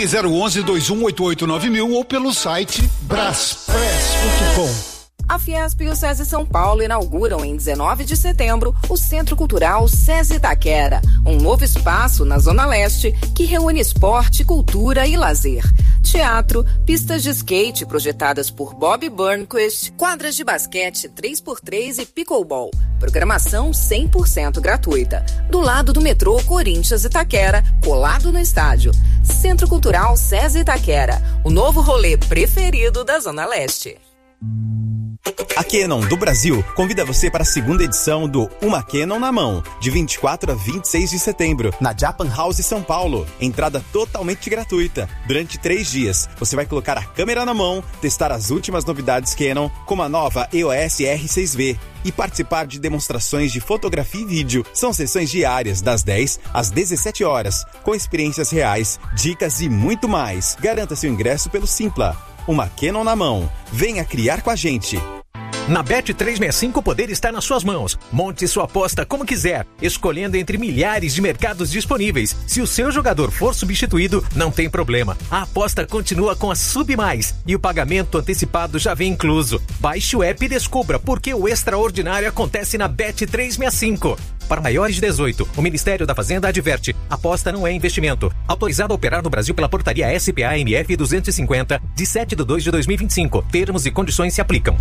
Ligue 011-2188-9000 ou pelo site braspress.com. A Fiesp e o SESI São Paulo inauguram em 19 de setembro o Centro Cultural SESI Itaquera, um novo espaço na Zona Leste que reúne esporte, cultura e lazer. Teatro, pistas de skate projetadas por Bob Burnquist, quadras de basquete 3x3 e pickleball. Programação 100% gratuita. Do lado do metrô Corinthians Itaquera, colado no estádio. Centro Cultural SESI Itaquera, o novo rolê preferido da Zona Leste. A Canon do Brasil convida você para a segunda edição do Uma Canon na Mão, de 24 a 26 de setembro, na Japan House São Paulo. Entrada totalmente gratuita. Durante 3 dias, você vai colocar a câmera na mão, testar as últimas novidades Canon, como a nova EOS R6V, e participar de demonstrações de fotografia e vídeo. São sessões diárias, das 10 às 17 horas, com experiências reais, dicas e muito mais. Garanta seu ingresso pelo Simpla. Uma Canon na mão. Venha criar com a gente. Na Bet365 o poder está nas suas mãos. Monte sua aposta como quiser, escolhendo entre milhares de mercados disponíveis. Se o seu jogador for substituído, não tem problema. A aposta continua com a Sub Mais e o pagamento antecipado já vem incluso. Baixe o app e descubra por que o extraordinário acontece na Bet365. Para maiores de 18, o Ministério da Fazenda adverte: aposta não é investimento. Autorizado a operar no Brasil pela portaria SPA-MF 250, de 7/2/2025. Termos e condições se aplicam.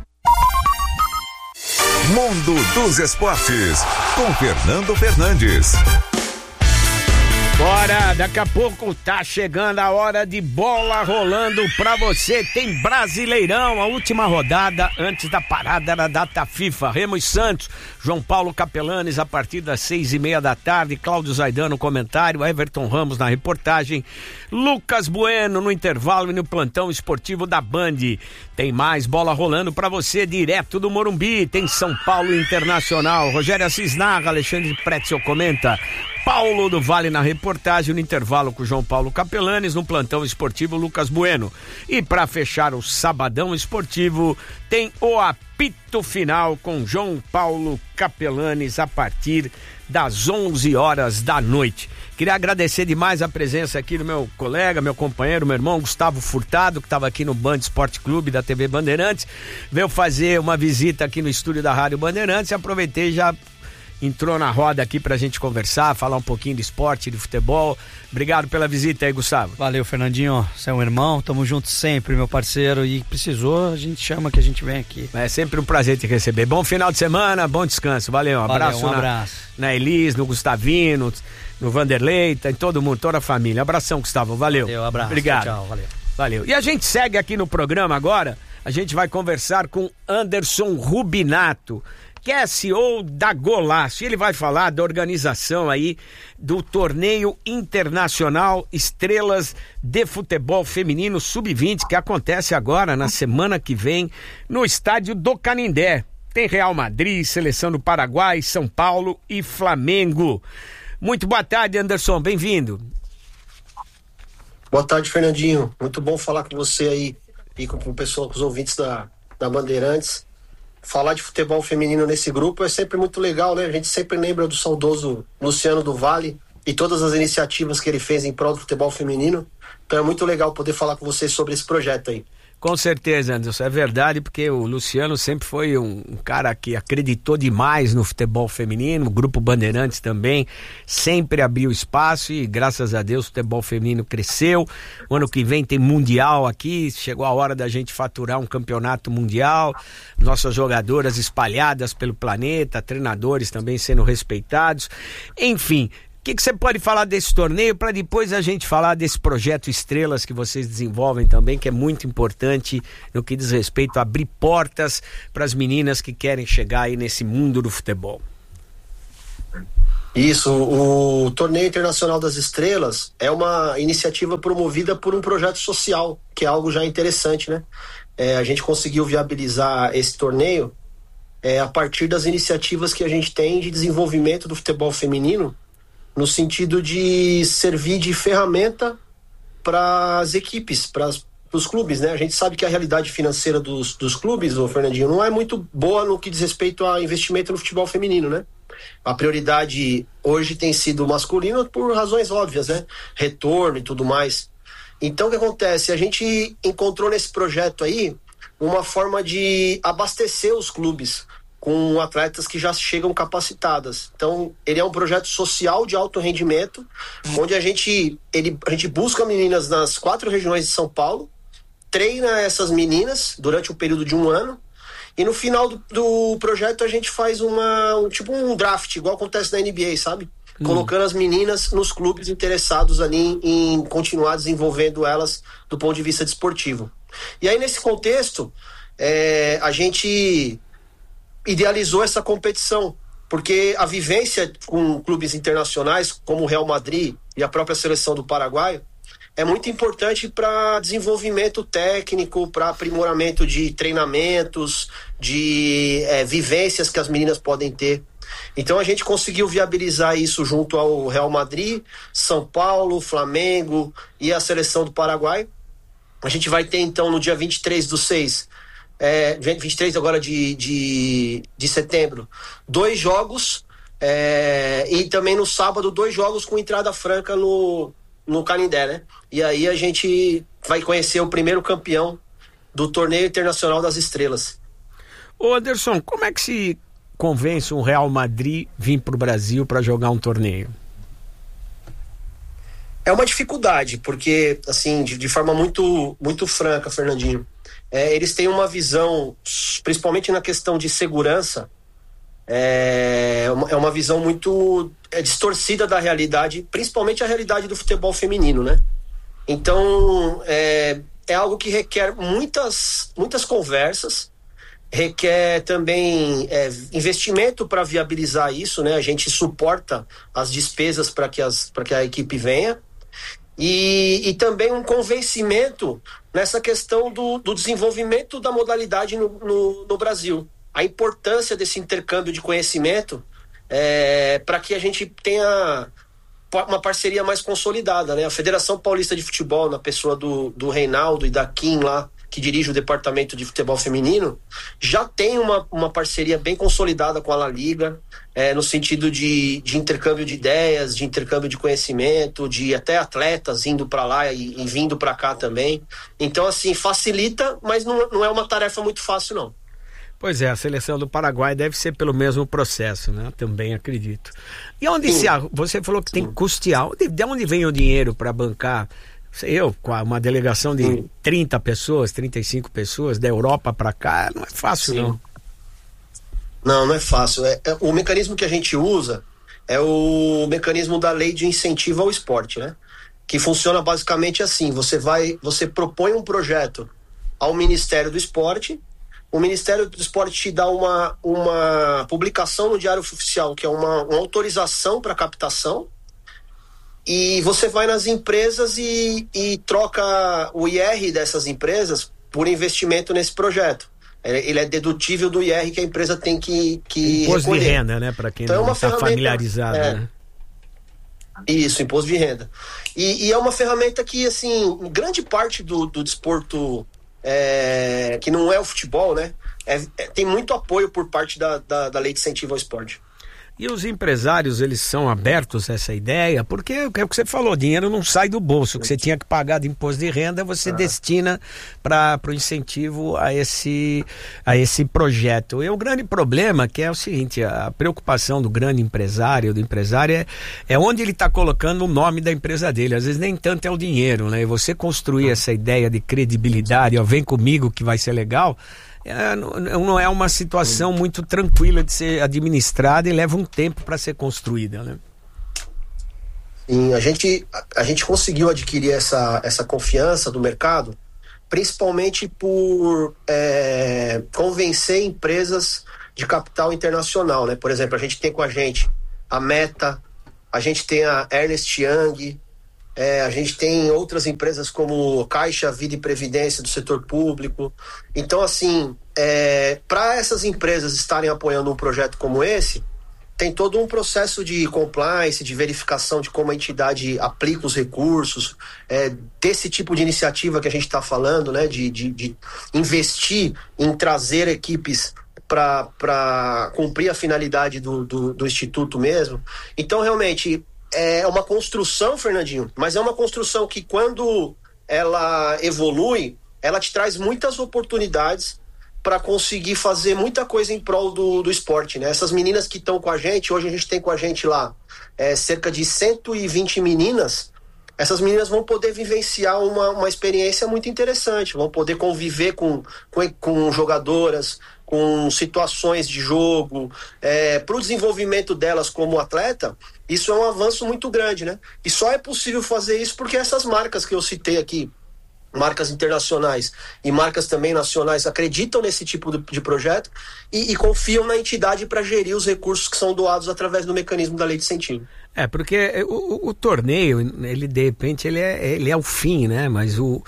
Mundo dos Esportes, com Fernando Fernandes. Bora, daqui a pouco tá chegando a hora de bola rolando pra você. Tem Brasileirão, a última rodada antes da parada da data FIFA. Remo e Santos, João Paulo Capelanes a partir das 6:30 da tarde, Cláudio Zaidan no comentário, Everton Ramos na reportagem, Lucas Bueno no intervalo e no plantão esportivo da Band. Tem mais bola rolando pra você direto do Morumbi. Tem São Paulo Internacional, Rogério Assis narra, Alexandre Pretzel comenta, Paulo do Vale na reportagem, no intervalo com João Paulo Capelanes, no plantão esportivo Lucas Bueno. E para fechar o sabadão esportivo, tem o apito final com João Paulo Capelanes a partir das 11 horas da noite. Queria agradecer demais a presença aqui do meu colega, meu companheiro, meu irmão Gustavo Furtado, que estava aqui no Band Esporte Clube da TV Bandeirantes, veio fazer uma visita aqui no estúdio da Rádio Bandeirantes e aproveitei e já entrou na roda aqui pra gente conversar, falar um pouquinho de esporte, de futebol. Obrigado pela visita aí, Gustavo. Valeu, Fernandinho, você é um irmão, tamo junto sempre, meu parceiro, e precisou, a gente chama que a gente vem aqui. É sempre um prazer te receber. Bom final de semana, bom descanso, valeu, um abraço, um abraço. Na Elis, no Gustavino, no Vanderlei, em todo mundo, toda a família. Abração, Gustavo, valeu. Valeu, abraço. Obrigado. Tchau, valeu. Valeu. E a gente segue aqui no programa agora, a gente vai conversar com Anderson Rubinato, que é CEO da Golaço. Ele vai falar da organização aí do torneio internacional Estrelas de Futebol Feminino Sub-20, que acontece agora, na semana que vem, no estádio do Canindé. Tem Real Madrid, Seleção do Paraguai, São Paulo e Flamengo. Muito boa tarde, Anderson, bem-vindo. Boa tarde, Fernandinho. Muito bom falar com você aí e com o pessoal, com os ouvintes da Bandeirantes. Falar de futebol feminino nesse grupo é sempre muito legal, né? A gente sempre lembra do saudoso Luciano do Vale e todas as iniciativas que ele fez em prol do futebol feminino. Então é muito legal poder falar com vocês sobre esse projeto aí. Com certeza, Anderson, é verdade, porque o Luciano sempre foi um cara que acreditou demais no futebol feminino, o Grupo Bandeirantes também sempre abriu espaço e graças a Deus o futebol feminino cresceu. O ano que vem tem Mundial aqui, chegou a hora da gente faturar um campeonato mundial, nossas jogadoras espalhadas pelo planeta, treinadores também sendo respeitados, enfim. O que você pode falar desse torneio para depois a gente falar desse projeto Estrelas que vocês desenvolvem também, que é muito importante no que diz respeito a abrir portas para as meninas que querem chegar aí nesse mundo do futebol? Isso, o Torneio Internacional das Estrelas é uma iniciativa promovida por um projeto social, que é algo já interessante, né? A gente conseguiu viabilizar esse torneio a partir das iniciativas que a gente tem de desenvolvimento do futebol feminino, no sentido de servir de ferramenta para as equipes, para os clubes, né? A gente sabe que a realidade financeira dos clubes, ô Fernandinho, não é muito boa no que diz respeito a investimento no futebol feminino, né? A prioridade hoje tem sido masculino por razões óbvias, né? Retorno e tudo mais. Então o que acontece? A gente encontrou nesse projeto aí uma forma de abastecer os clubes com atletas que já chegam capacitadas. Então, ele é um projeto social de alto rendimento, onde a gente busca meninas nas 4 regiões de São Paulo, treina essas meninas durante um período de 1 ano, e no final do projeto a gente faz um draft, igual acontece na NBA, sabe? Colocando as meninas nos clubes interessados ali em continuar desenvolvendo elas do ponto de vista desportivo. E aí, nesse contexto, a gente idealizou essa competição, porque a vivência com clubes internacionais, como o Real Madrid e a própria seleção do Paraguai, é muito importante para desenvolvimento técnico, para aprimoramento de treinamentos, de vivências que as meninas podem ter. Então a gente conseguiu viabilizar isso junto ao Real Madrid, São Paulo, Flamengo e a seleção do Paraguai. A gente vai ter então no dia 23/6, 23 agora de setembro, 2 jogos, e também no sábado 2 jogos com entrada franca no Canindé, né? E aí a gente vai conhecer o primeiro campeão do Torneio Internacional das Estrelas. Ô Anderson, como é que se convence um Real Madrid vir pro Brasil para jogar um torneio? É uma dificuldade, porque, assim, de forma muito, muito franca, Fernandinho, eles têm uma visão, principalmente na questão de segurança, é uma visão muito distorcida da realidade, principalmente a realidade do futebol feminino, né? Então, é algo que requer muitas conversas, requer também investimento para viabilizar isso, né? A gente suporta as despesas para que a equipe venha, e também um convencimento nessa questão do desenvolvimento da modalidade no Brasil. A importância desse intercâmbio de conhecimento para que a gente tenha uma parceria mais consolidada, né? A Federação Paulista de Futebol, na pessoa do Reinaldo e da Kim lá, que dirige o departamento de futebol feminino, já tem uma parceria bem consolidada com a La Liga, no sentido de intercâmbio de ideias, de intercâmbio de conhecimento, de até atletas indo para lá e vindo para cá também. Então, assim, facilita, mas não é uma tarefa muito fácil, não. Pois é, a seleção do Paraguai deve ser pelo mesmo processo, né? Também acredito. E onde você falou que tem que custear, de onde vem o dinheiro para bancar? Com uma delegação de 30 pessoas, 35 pessoas da Europa para cá, não é fácil. Sim. Não é fácil. O mecanismo que a gente usa é o mecanismo da lei de incentivo ao esporte, né? Que funciona basicamente assim: você propõe um projeto ao Ministério do Esporte, o Ministério do Esporte te dá uma publicação no Diário Oficial, que é uma autorização para captação, e você vai nas empresas e troca o IR dessas empresas por investimento nesse projeto. Ele é dedutível do IR que a empresa tem que imposto recolher. De renda, né? Para quem então não está familiarizado, né? Isso, imposto de renda. E é uma ferramenta que, assim, grande parte do desporto que não é o futebol, né? Tem muito apoio por parte da lei de incentivo ao esporte. E os empresários, eles são abertos a essa ideia? Porque é o que você falou, dinheiro não sai do bolso. O que você tinha que pagar de imposto de renda, você destina para o incentivo a esse projeto. E o grande problema que é o seguinte: a preocupação do grande empresário, do empresário, é onde ele está colocando o nome da empresa dele. Às vezes nem tanto é o dinheiro, né? E você construir essa ideia de credibilidade, vem comigo que vai ser legal, não é uma situação muito tranquila de ser administrada e leva um tempo para ser construída, né? Sim, a gente conseguiu adquirir essa confiança do mercado, principalmente por convencer empresas de capital internacional, né? Por exemplo, a gente tem com a gente a Meta, a gente tem a Ernst Young, a gente tem outras empresas como Caixa, Vida e Previdência do setor público. Então, assim, para essas empresas estarem apoiando um projeto como esse, tem todo um processo de compliance, de verificação de como a entidade aplica os recursos, desse tipo de iniciativa que a gente está falando, né, de investir em trazer equipes para cumprir a finalidade do Instituto mesmo. Então, realmente, é uma construção, Fernandinho, mas é uma construção que quando ela evolui, ela te traz muitas oportunidades para conseguir fazer muita coisa em prol do esporte, né? Essas meninas que estão com a gente, hoje a gente tem com a gente lá cerca de 120 meninas. Essas meninas vão poder vivenciar uma experiência muito interessante, vão poder conviver com jogadoras, com situações de jogo, para o desenvolvimento delas como atleta. Isso é um avanço muito grande, né? E só é possível fazer isso porque essas marcas que eu citei aqui, marcas internacionais e marcas também nacionais, acreditam nesse tipo de projeto e confiam na entidade para gerir os recursos que são doados através do mecanismo da lei de incentivo. Porque o torneio, ele de repente ele é o fim, né? Mas o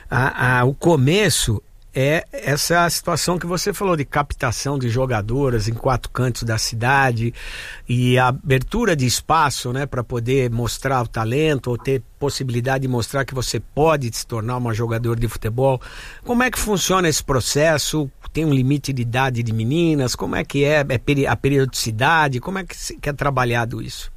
começo é essa situação que você falou de captação de jogadoras em 4 cantos da cidade e a abertura de espaço, né, para poder mostrar o talento ou ter possibilidade de mostrar que você pode se tornar uma jogadora de futebol. Como é que funciona esse processo? Tem um limite de idade de meninas? Como é que é a periodicidade? Como é que é trabalhado isso?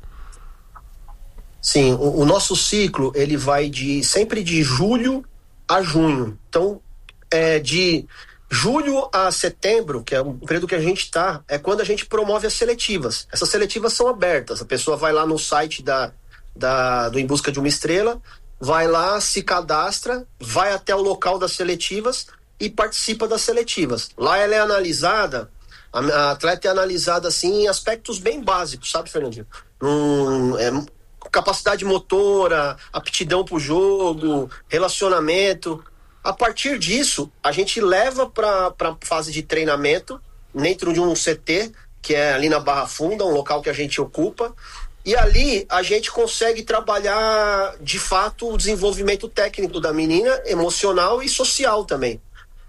Sim, o nosso ciclo ele vai sempre de julho a junho. Então, de julho a setembro, que é o período que a gente está, é quando a gente promove as seletivas. Essas seletivas são abertas, a pessoa vai lá no site do Em Busca de uma Estrela, vai lá, se cadastra, vai até o local das seletivas e participa das seletivas. Lá ela é analisada, a atleta é analisada assim em aspectos bem básicos, sabe, Fernandinho? Capacidade motora, aptidão para o jogo, relacionamento. A partir disso, a gente leva para a fase de treinamento dentro de um CT, que é ali na Barra Funda, um local que a gente ocupa, e ali a gente consegue trabalhar de fato o desenvolvimento técnico da menina, emocional e social também.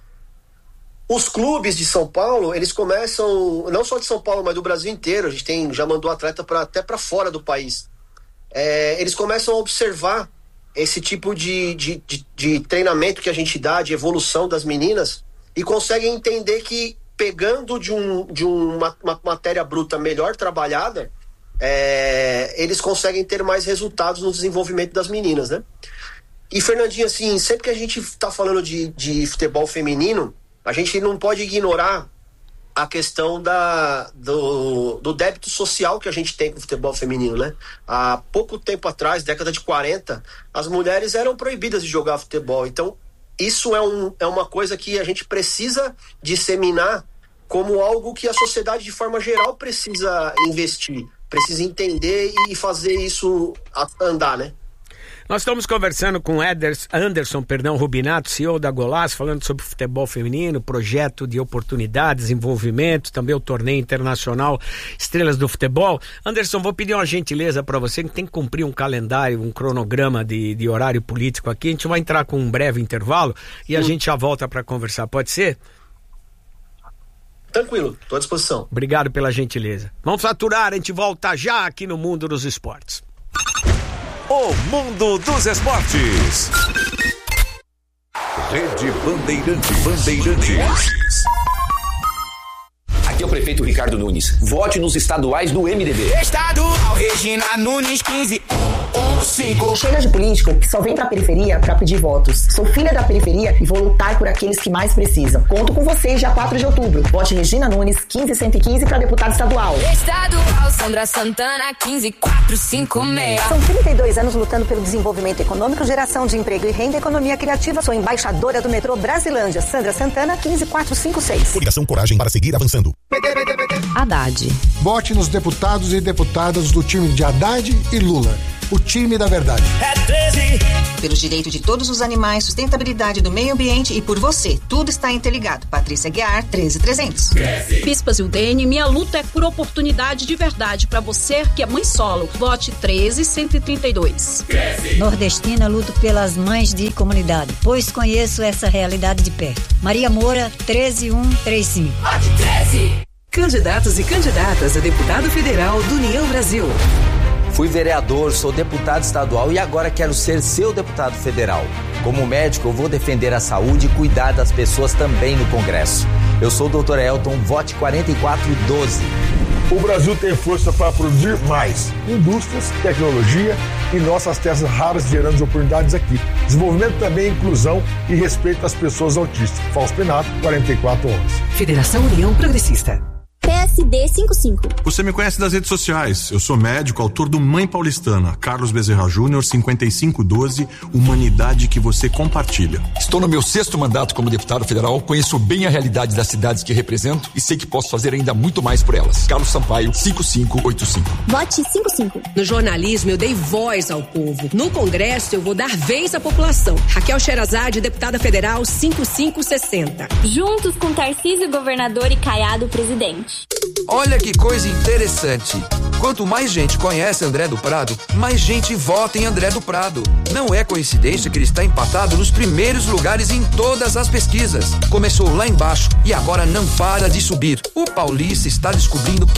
Os clubes de São Paulo, eles começam, não só de São Paulo, mas do Brasil inteiro, a gente já mandou atleta até para fora do país. Eles começam a observar esse tipo de treinamento que a gente dá, de evolução das meninas, e conseguem entender que pegando de uma matéria bruta melhor trabalhada, eles conseguem ter mais resultados no desenvolvimento das meninas, né? E, Fernandinho, assim, sempre que a gente está falando de futebol feminino, a gente não pode ignorar a questão do débito social que a gente tem com o futebol feminino, né? Há pouco tempo atrás, década de 40, as mulheres eram proibidas de jogar futebol. Então, isso é uma coisa que a gente precisa disseminar como algo que a sociedade, de forma geral, precisa investir, precisa entender e fazer isso andar, né? Nós estamos conversando com Anderson Rubinato, CEO da Golaço, falando sobre futebol feminino, projeto de oportunidades, desenvolvimento, também o torneio internacional Estrelas do Futebol. Anderson, vou pedir uma gentileza para você, que tem que cumprir um calendário, um cronograma de horário político aqui. A gente vai entrar com um breve intervalo e a gente já volta para conversar, pode ser? Tranquilo, estou à disposição. Obrigado pela gentileza. Vamos faturar, a gente volta já aqui no Mundo dos Esportes. O Mundo dos Esportes. Rede Bandeirantes. Aqui é o prefeito Ricardo Nunes. Vote nos estaduais do MDB. Estadual Regina Nunes 1515. Chega de político que só vem pra periferia pra pedir votos. Sou filha da periferia e vou lutar por aqueles que mais precisam. Conto com vocês dia 4 de outubro. Vote Regina Nunes 15115 pra deputado estadual. Estadual Sandra Santana 15456. São 32 anos lutando pelo desenvolvimento econômico, geração de emprego e renda, economia criativa. Sou embaixadora do metrô Brasilândia. Sandra Santana 15456. Coligação Coragem para seguir avançando. Haddad. Vote nos deputados e deputadas do time de Haddad e Lula. O time da verdade. É 13. Pelos direitos de todos os animais, sustentabilidade do meio ambiente e por você. Tudo está interligado. Patrícia Guiar, 13300. Pispas e UDN, minha luta é por oportunidade de verdade para você que é mãe solo. Vote 13132. Nordestina, luto pelas mães de comunidade, pois conheço essa realidade de perto. Maria Moura, 13135. Vote 13. Candidatos e candidatas a deputado federal do União Brasil. Fui vereador, sou deputado estadual e agora quero ser seu deputado federal. Como médico, eu vou defender a saúde e cuidar das pessoas também no Congresso. Eu sou o Dr. Elton, vote 4412. O Brasil tem força para produzir mais indústrias, tecnologia em nossas terras raras, gerando oportunidades aqui. Desenvolvimento também é inclusão e respeito às pessoas autistas. Fausto Penato, 4411. Federação União Progressista. PSD 55. Você me conhece das redes sociais. Eu sou médico, autor do Mãe Paulistana, Carlos Bezerra Júnior, 5512, Humanidade que você compartilha. Estou no meu 6º mandato como deputado federal, conheço bem a realidade das cidades que represento e sei que posso fazer ainda muito mais por elas. Carlos Sampaio, 5585. Vote 55. No jornalismo eu dei voz ao povo. No Congresso eu vou dar vez à população. Raquel Sherazade, deputada federal, 5560. Juntos com Tarcísio, governador, e Caiado, presidente. Olha que coisa interessante. Quanto mais gente conhece André do Prado, mais gente vota em André do Prado. Não é coincidência que ele está empatado nos primeiros lugares em todas as pesquisas. Começou lá embaixo e agora não para de subir. O paulista está descobrindo quem